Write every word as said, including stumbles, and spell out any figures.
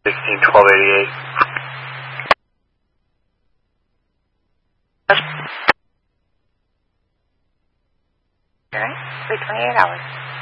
sixteen twelve eighty-eight. All right, wait twenty-eight hours.